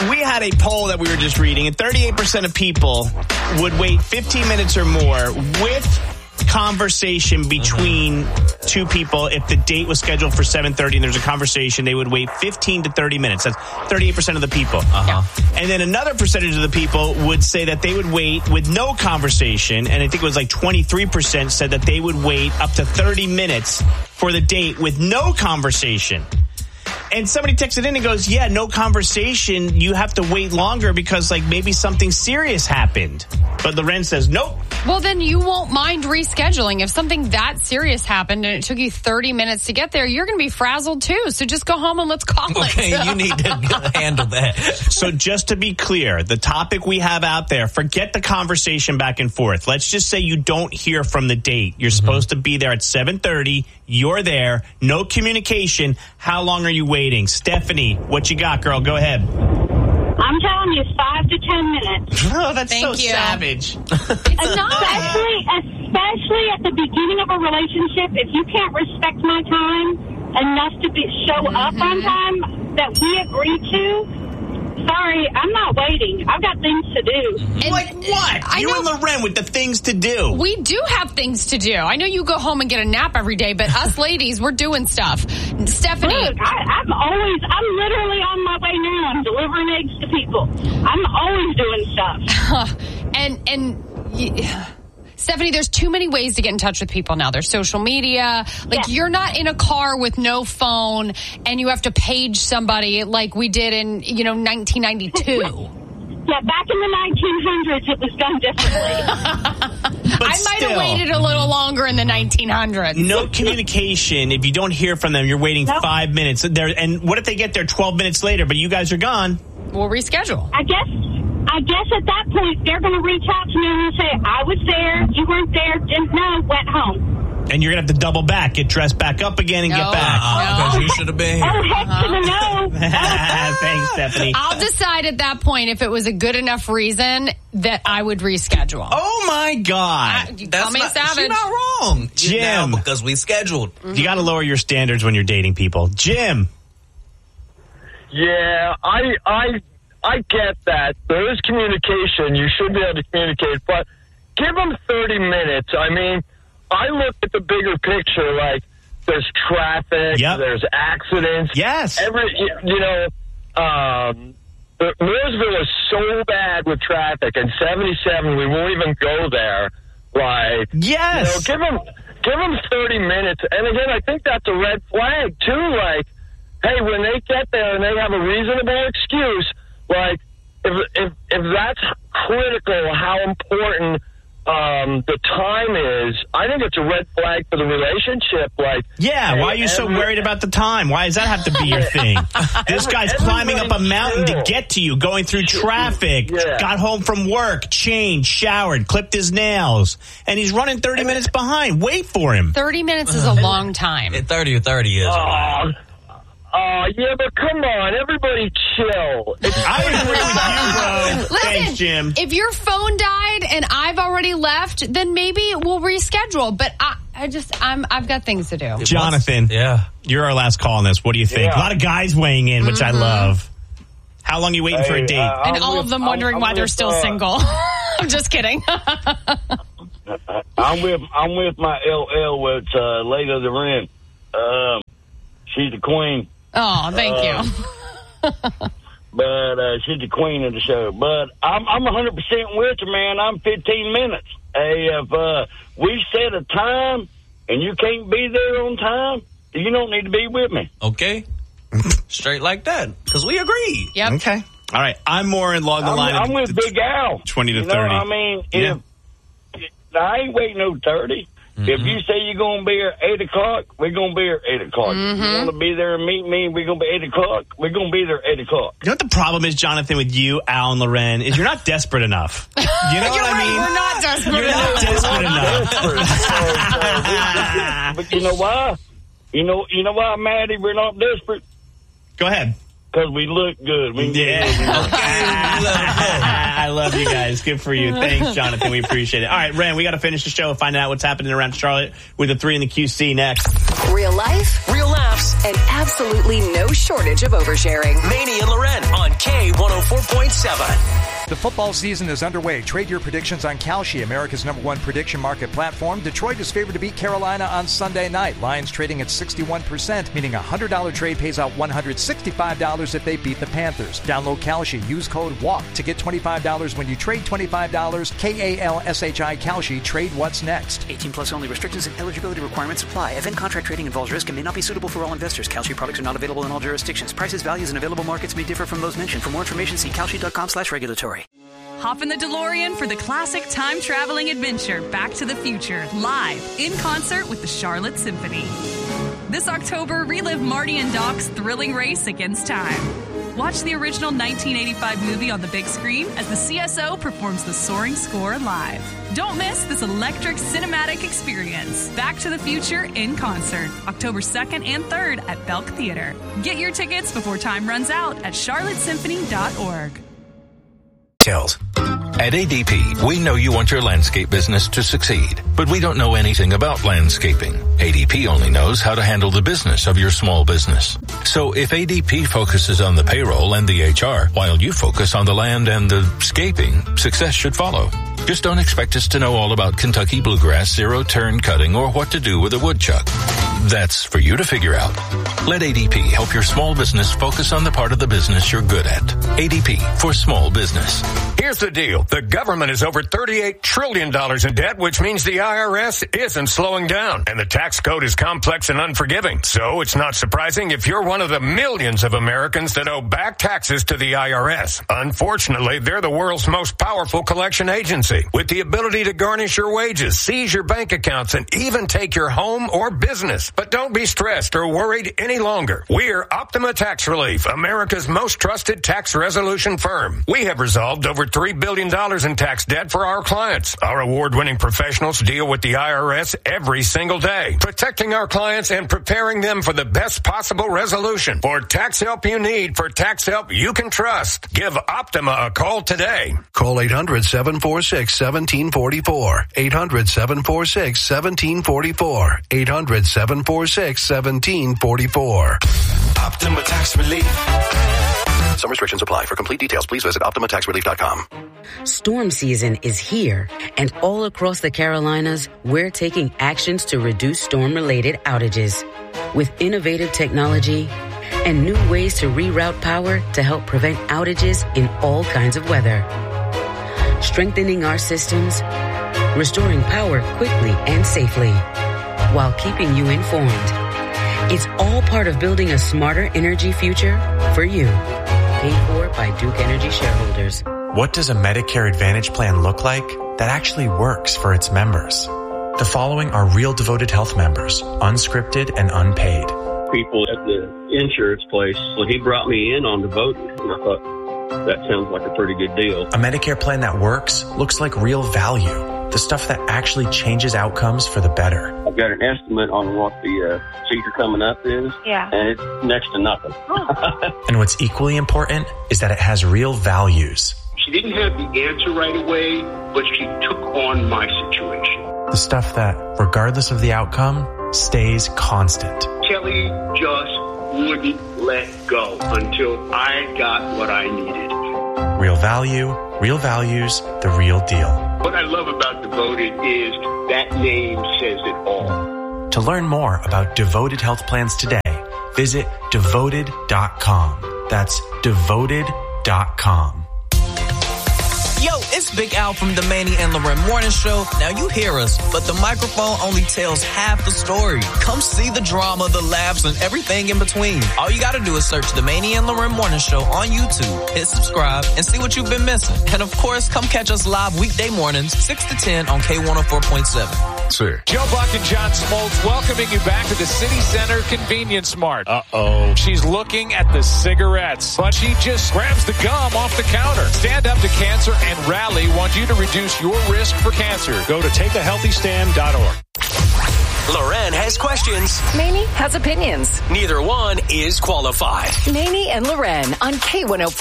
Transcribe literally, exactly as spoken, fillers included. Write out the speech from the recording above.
We had a poll that we were just reading, and thirty-eight percent of people would wait fifteen minutes or more with conversation between two people. If the date was scheduled for seven thirty and there's a conversation, they would wait fifteen to thirty minutes. That's thirty-eight percent of the people. Uh-huh. And then another percentage of the people would say that they would wait with no conversation, and I think it was like twenty-three percent said that they would wait up to thirty minutes for the date with no conversation. And somebody texted in and goes, yeah, no conversation. You have to wait longer because, like, maybe something serious happened. But Loren says, nope. Well, then you won't mind rescheduling. If something that serious happened and it took you thirty minutes to get there, you're going to be frazzled too. So just go home and let's call it. Okay, you need to handle that. So just to be clear, the topic we have out there, forget the conversation back and forth. Let's just say you don't hear from the date. You're mm-hmm. supposed to be there at seven thirty. You're there. No communication. How long are you waiting? Stephanie, what you got, girl? Go ahead. I'm telling you, five to ten minutes. Oh, that's Thank so you. savage. It's not. Especially, especially at the beginning of a relationship, if you can't respect my time enough to be, show mm-hmm. up on time that we agree to, sorry, I'm not waiting. I've got things to do. And like what? I you know, and Loren with the things to do. We do have things to do. I know you go home and get a nap every day, but us ladies, we're doing stuff. Stephanie. Look, I, I'm always, I'm literally on my way now. I'm delivering eggs to people. I'm always doing stuff. and, and, yeah. Stephanie, there's too many ways to get in touch with people now. There's social media. Like, yeah. You're not in a car with no phone and you have to page somebody like we did in, you know, nineteen ninety-two. Yeah, back in the nineteen hundreds, it was done differently. But I might still, have waited a little longer in the nineteen hundreds. No communication. If you don't hear from them, you're waiting nope. five minutes. There, and what if they get there twelve minutes later, but you guys are gone? We'll reschedule. I guess I guess at that point, they're going to reach out to me and say, I was there, you weren't there, didn't know, went home. And you're going to have to double back, get dressed back up again and no, get back. Uh, because you should have been here. Oh, heck Uh-huh. to the no. Thanks, Stephanie. I'll decide at that point if it was a good enough reason that I would reschedule. Oh, my God. I, you call me a savage. You're not wrong. Jim. Now, because we scheduled. Mm-hmm. You got to lower your standards when you're dating people. Jim. Yeah, I, I, I get that. There is communication. You should be able to communicate, but give them thirty minutes. I mean, I look at the bigger picture, like there's traffic, yep. there's accidents. Yes. Every, you know, um, Mooresville is so bad with traffic, and seventy-seven, we won't even go there. Like, yes. You know, give them, give them thirty minutes. And again, I think that's a red flag, too. Like, hey, when they get there and they have a reasonable excuse, like, if if if that's critical, how important um, the time is, I think it's a red flag for the relationship. Like, yeah, hey, why are you so every, worried about the time? Why does that have to be your thing? This guy's climbing up a mountain to get to you, going through traffic, yeah. got home from work, changed, showered, clipped his nails, and he's running thirty minutes behind. Wait for him. thirty minutes is a long time. thirty or thirty is. Oh, uh, yeah, but come on, everybody chill. It's I agree with you, bro. Listen, Thanks, Jim. if your phone died and I've already left, then maybe we'll reschedule. But I, I just, I'm, I've got things to do. Jonathan, yeah, you're our last call on this. What do you think? Yeah. A lot of guys weighing in, which Mm-hmm. I love. How long are you waiting Hey, for a date? uh, And I'm all with, of them wondering I'm, why I'm they're with, still uh, single. I'm just kidding. I'm with I'm with my L L with uh, Layla the Ren. Um, she's the queen. Oh, thank Uh, you. But uh, she's the queen of the show. But I'm I'm one hundred percent with her, man. I'm fifteen minutes. Hey, if uh, we set a time and you can't be there on time, you don't need to be with me. Okay. Straight like that. Because we agreed. Yep. Okay. All right. I'm more along the I'm, line I'm of with Big Al. twenty to you know, thirty. I mean, Yeah. if, I ain't waiting no thirty. Mm-hmm. If you say you're going to be here at eight o'clock, we're going to be here at eight o'clock. Mm-hmm. You want to be there and meet me, we're going to be eight o'clock. We're going to be there at eight o'clock. You know what the problem is, Jonathan, with you, Al, and Loren, is you're not desperate enough. You know You're what right, I mean? we're not desperate You're not enough. desperate enough. But you know why? You know, you know why, Maddie, we're not desperate? Go ahead. Because we look good. We Yeah. I love you guys. Good for you. Thanks, Jonathan. We appreciate it. All right, Ren, we got to finish the show and find out what's happening around Charlotte with the three in the Q C next. Real life, real laughs. laughs, and absolutely no shortage of oversharing. Manny and Loren on K one oh four point seven. The football season is underway. Trade your predictions on Kalshi, America's number one prediction market platform. Detroit is favored to beat Carolina on Sunday night. Lions trading at sixty-one percent, meaning a one hundred dollars trade pays out one hundred sixty-five dollars if they beat the Panthers. Download Kalshi. Use code WALK to get twenty-five dollars when you trade twenty-five dollars. K A L S H I Kalshi. Trade what's next. eighteen plus only. Restrictions and eligibility requirements apply. Event contract trading involves risk and may not be suitable for all investors. Kalshi products are not available in all jurisdictions. Prices, values, and available markets may differ from those mentioned. For more information, see kalshi.com slash regulatory. Hop in the DeLorean for the classic time-traveling adventure Back to the Future, live in concert with the Charlotte Symphony. This October, relive Marty and Doc's thrilling race against time. Watch the original nineteen eighty-five movie on the big screen as the C S O performs the soaring score live. Don't miss this electric cinematic experience. Back to the Future in concert, October second and third at Belk Theater. Get your tickets before time runs out at charlotte symphony dot org. At A D P, we know you want your landscape business to succeed, but we don't know anything about landscaping. A D P only knows how to handle the business of your small business. So if A D P focuses on the payroll and the H R, while you focus on the land and the scaping, success should follow. Just don't expect us to know all about Kentucky bluegrass, zero-turn cutting, or what to do with a woodchuck. That's for you to figure out. Let A D P help your small business focus on the part of the business you're good at. A D P for small business. Here's the deal. The government is over thirty-eight trillion dollars in debt, which means the I R S isn't slowing down. And the tax code is complex and unforgiving. So it's not surprising if you're one of the millions of Americans that owe back taxes to the I R S. Unfortunately, they're the world's most powerful collection agency, with the ability to garnish your wages, seize your bank accounts, and even take your home or business. But don't be stressed or worried any longer. We're Optima Tax Relief, America's most trusted tax resolution firm. We have resolved over three billion dollars in tax debt for our clients. Our award-winning professionals deal with the I R S every single day, protecting our clients and preparing them for the best possible resolution. For tax help you need, for tax help you can trust, give Optima a call today. Call eight hundred, seven four six, one seven four four. eight hundred, seven four six, one seven four four. eight hundred, seven four six, one seven four four. Optima Tax Relief. Some restrictions apply. For complete details, please visit optima tax relief dot com. Storm season is here, and all across the Carolinas, we're taking actions to reduce storm-related outages. With innovative technology and new ways to reroute power to help prevent outages in all kinds of weather. Strengthening our systems, restoring power quickly and safely, while keeping you informed. It's all part of building a smarter energy future for you. Paid for by Duke Energy shareholders. What does a Medicare Advantage plan look like that actually works for its members? The following are real devoted health members, unscripted and unpaid. People at the insurance place, well, he brought me in on Devoted, and I thought, that sounds like a pretty good deal. A Medicare plan that works looks like real value, the stuff that actually changes outcomes for the better. I've got an estimate on what the uh, procedure coming up is, yeah, and it's next to nothing. And what's equally important is that it has real values. She didn't have the answer right away, but she took on my situation. The stuff that, regardless of the outcome, stays constant. Kelly just wouldn't let go until I got what I needed. Real value, real values, the real deal. What I love about Devoted is that name says it all. To learn more about Devoted Health Plans today, visit devoted dot com. That's devoted dot com. Yo, it's Big Al from the Manny and Loren Morning Show. Now you hear us, but the microphone only tells half the story. Come see the drama, the laughs, and everything in between. All you gotta do is search the Manny and Loren Morning Show on YouTube, hit subscribe, and see what you've been missing. And of course, come catch us live weekday mornings, six to ten on K one oh four point seven. Sir. Joe Buck and John Smoltz welcoming you back to the City Center Convenience Mart. Uh-oh. She's looking at the cigarettes, but she just grabs the gum off the counter. Stand Up to Cancer and Rally want you to reduce your risk for cancer. Go to take a healthy stand dot org. Loren has questions. Manny has opinions. Neither one is qualified. Manny and Loren on K one oh four.